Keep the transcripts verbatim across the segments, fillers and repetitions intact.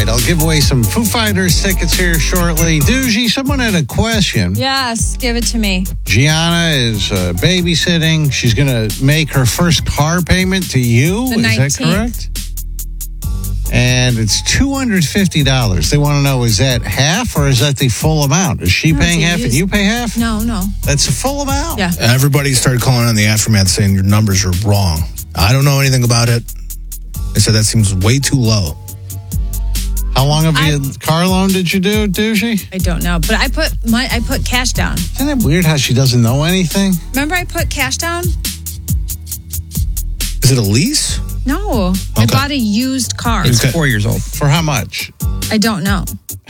right, I'll give away some Foo Fighters tickets here shortly. Doogie, someone had a question. Yes, give it to me. Gianna is uh, babysitting. She's going to make her first car payment to you. The is nineteenth. that correct? And it's two hundred fifty dollars. They want to know, is that half or is that the full amount? Is she No, paying it's a half and used- you pay half? No, no. That's the full amount? Yeah. Everybody started calling on the aftermath saying your numbers are wrong. I don't know anything about it. They said that seems way too low. How long of I- a car loan did you do, Doogie? I don't know, but I put my I put cash down. Isn't it weird how she doesn't know anything? Remember I put cash down? Is it a lease? No. I Okay. bought a used car. It's Okay. four years old. For how much? I don't know.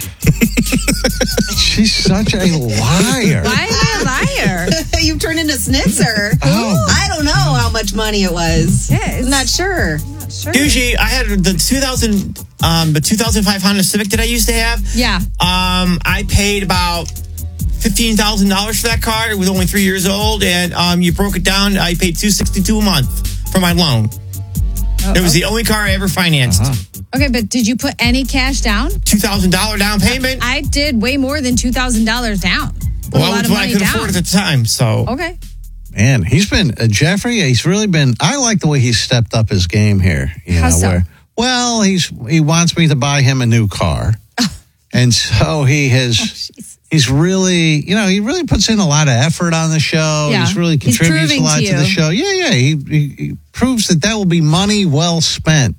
She's such a liar. Why am I a liar? You've turned into Snitzer. Oh. I don't know how much money it was. Yeah, it's- I'm not sure. Not sure. Usually, I had the two thousand, um, the two thousand five Honda Civic that I used to have. Yeah. Um, I paid about fifteen thousand dollars for that car. It was only three years old, and um, you broke it down. I paid two sixty two a month for my loan. Oh, It was okay. the only car I ever financed. Uh-huh. Okay, but did you put any cash down? Two thousand dollar down payment. I did way more than two thousand dollars down. Put Well, a lot that's of what I money could down. afford at the time. So Okay. Man, he's been, uh, Jeffrey, he's really been, I like the way he's stepped up his game here. You How know, so? where, well, he's he wants me to buy him a new car. And so he has, jeez. he's really, you know, he really puts in a lot of effort on the show. Yeah. He's really He's contributes a proving lot to to, the you. show. Yeah, yeah. He, he, he proves that that will be money well spent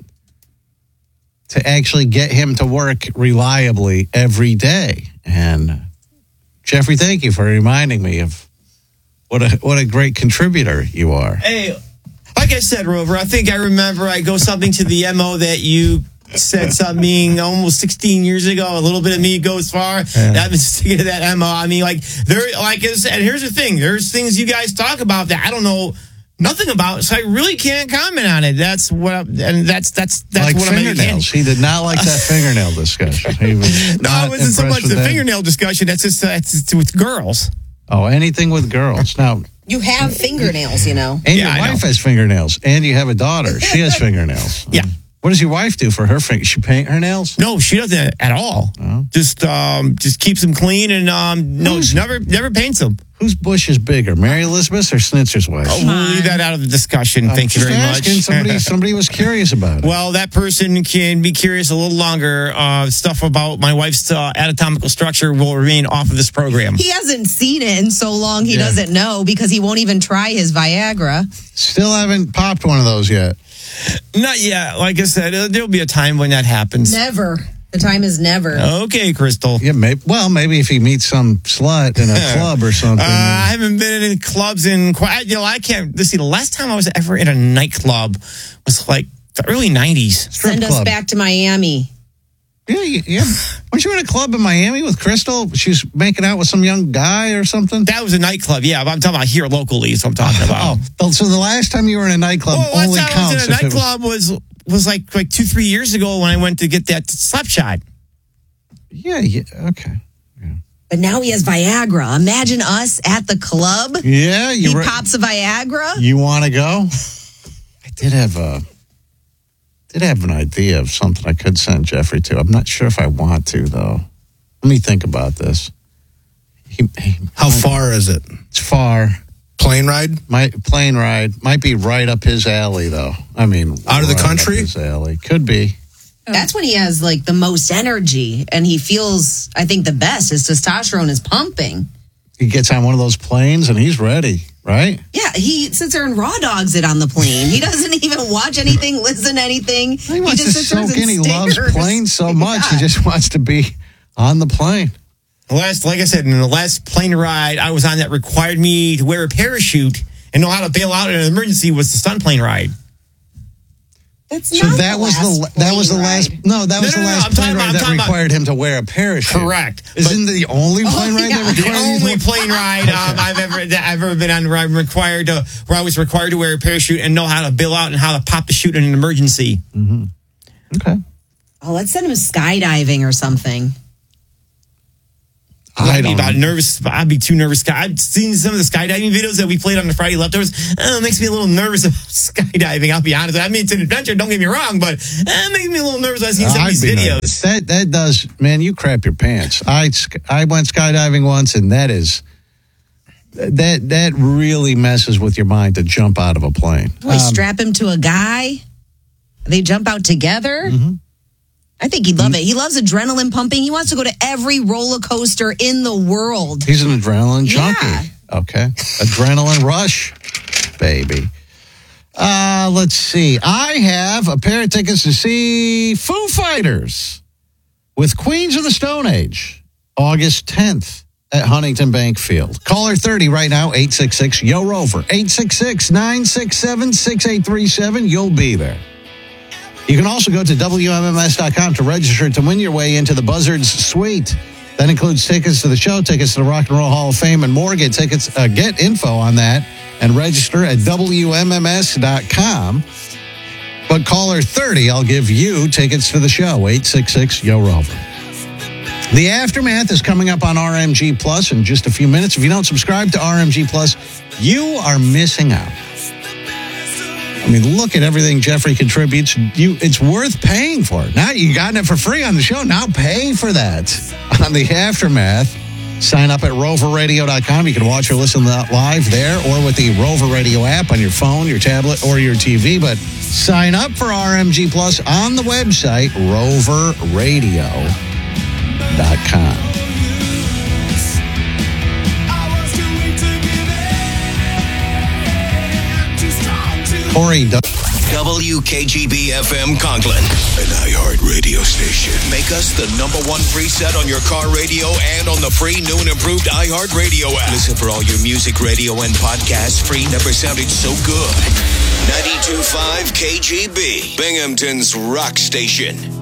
to actually get him to work reliably every day. And Jeffrey, thank you for reminding me of what a what a great contributor you are. Hey, like I said, Rover, I think I remember I go something to the M O that you said something almost sixteen years ago. A little bit of me goes far. I've been sticking to that M O. I mean, like, there, like I said, here's the thing. There's things you guys talk about that I don't know nothing about, so I really can't comment on it. That's what, I'm, and that's that's that's Like what I'm fingernails. He did not like that fingernail discussion. He was No, not it wasn't so impressed much with the that. fingernail discussion. That's just uh, it's, it's with girls. Oh, anything with girls. Now, You have fingernails, you know. and Yeah, your I wife know. has fingernails, and you have a daughter. She has fingernails. Yeah. What does your wife do for her fingers? She paint her nails? No, she doesn't at all. Oh. Just um, just keeps them clean and um, no, Who's- never never paints them. Whose bush is bigger, Mary Elizabeth's or Schnitzer's wife? Oh, we'll leave that out of the discussion. I'm Thank you just very asking. much. Somebody, somebody was curious about it. Well, that person can be curious a little longer. Uh, stuff about my wife's uh, anatomical structure will remain off of this program. He hasn't seen it in so long he Yeah. doesn't know because he won't even try his Viagra. Still haven't popped one of those yet. Not yet. Like I said, uh, there'll be a time when that happens. Never. The time is never. Okay, Crystal. Yeah, maybe. Well, maybe if he meets some slut in a club or something. Uh, I haven't been in clubs in quite. You know, I can't. Let's see. The last time I was ever in a nightclub was like the early nineties. strip Send us club. back to Miami. Yeah, yeah, yeah. Weren't you in a club in Miami with Crystal? She's making out with some young guy or something? That was a nightclub. Yeah, but I'm talking about here locally. Is what I'm talking about. Oh, so the last time you were in a nightclub Well, last only time I counts was in a if it was- nightclub was was like like two three years ago when I went to get that slap shot. Yeah, yeah, okay. But now he has Viagra. Imagine us at the club. Yeah, you He re- pops a Viagra. You want to go? I did have a did have an idea of something I could send Jeffrey to. I'm not sure if I want to though. Let me think about this. He, he, How far is it? It's far. Plane ride? Might plane ride might be right up his alley though. I mean, Out of the right up country? his alley could be. That's when he has like the most energy and he feels, I think, the best. His testosterone is pumping. He gets on one of those planes and he's ready, right? Yeah, he sits there and raw dogs it on the plane. He doesn't even watch anything, listen to anything. He wants to just sits there soak and in. He loves stares. planes so much. He Yeah. just wants to be on the plane. The last, like I said, in the last plane ride I was on that required me to wear a parachute and know how to bail out in an emergency was the stunt plane ride. That's So not that the was the last that was the plane last ride. no that was No, the no, no, last I'm plane talking about- ride I'm that talking about- required him to wear a parachute. Correct. Isn't the only plane Oh, ride yeah. that The required only you to plane ride um, I've ever that I've ever been on where I'm required to where I was required to wear a parachute and know how to bail out and how to pop the chute in an emergency. Okay. Oh, let's send him skydiving or something. I I'd be don't about know. nervous. I'd be too nervous. I've seen some of the skydiving videos that we played on the Friday Leftovers. Uh, it makes me a little nervous about skydiving. I'll be honest. I mean, it's an adventure. Don't get me wrong, but uh, it makes me a little nervous when I see some of I'd these be videos. nervous. That that does, man. You crap your pants. I sk- I went skydiving once, and that is that that really messes with your mind to jump out of a plane. Boy, strap him to a guy. They jump out together. Mm-hmm. I think he'd love it. He loves adrenaline pumping. He wants to go to every roller coaster in the world. He's an adrenaline junkie. Yeah. Okay, adrenaline rush, baby. Uh, let's see. I have a pair of tickets to see Foo Fighters with Queens of the Stone Age, August tenth at Huntington Bank Field. Caller thirty right now, eight six six, Y O ROVER, eight six six, nine six seven, six eight three seven. You'll be there. You can also go to W M M S dot com to register to win your way into the Buzzards Suite. That includes tickets to the show, tickets to the Rock and Roll Hall of Fame, and more. Get tickets, uh, get info on that and register at W M M S dot com. But caller thirty, I'll give you tickets to the show, eight six six, Y O ROVER. The Aftermath is coming up on R M G Plus in just a few minutes. If you don't subscribe to R M G Plus, you are missing out. I mean, look at everything Jeffrey contributes. You, it's worth paying for. Now you got it for free on the show. Now pay for that on the Aftermath. Sign up at rover radio dot com. You can watch or listen live there or with the Rover Radio app on your phone, your tablet, or your T V. But sign up for R M G Plus on the website, rover radio dot com. Corey, W K G B F M Conklin, an iHeart radio station. Make us the number one preset on your car radio and on the free new and improved iHeart Radio app. Listen for all your music, radio, and podcasts free. Never sounded so good. ninety-two point five K G B, Binghamton's rock station.